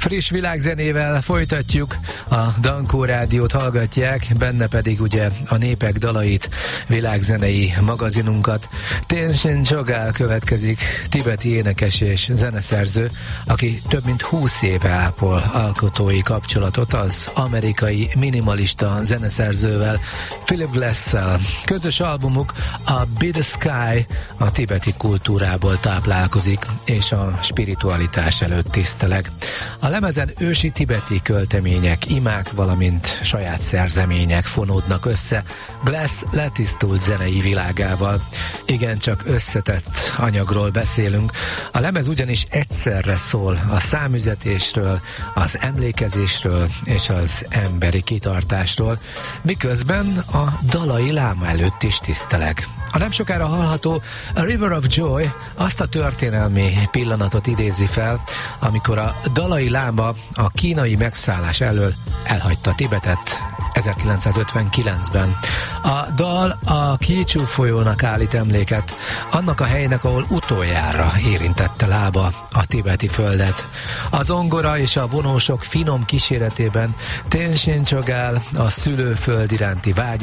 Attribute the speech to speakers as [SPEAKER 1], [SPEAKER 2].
[SPEAKER 1] Friss világzenével folytatjuk, a Dankó Rádiót hallgatják, benne pedig ugye a Népek dalait, világzenei magazinunkat. Tenzin Chogyal következik, tibeti énekes és zeneszerző, aki több mint 20 éve ápol alkotói kapcsolatot az amerikai minimalista zeneszerzővel, Philip Glass-szel. Közös albumuk, a Be the Sky, a tibeti kultúrából táplálkozik, és a spiritualitás előtt tiszteleg. A lemezen ősi tibeti költemények, imák, valamint saját szerzemények fonódnak össze Glass letisztult zenei világával. Igen, csak összetett anyagról beszélünk. A lemez ugyanis egyszerre szól a számüzetésről, az emlékezésről és az emberi kitartásról, miközben a Dalai Láma előtt is tiszteleg. A nem sokára hallható A River of Joy azt a történelmi pillanatot idézi fel, amikor a Dalai Láma a kínai megszállás elől elhagyta Tibetet 1959-ben. A dal a Kichu folyónak állít emléket, annak a helynek, ahol utoljára érintette lába a tibeti földet. A zongora és a vonósok finom kíséretében Tenzin Chogyal a szülőföld iránti vágy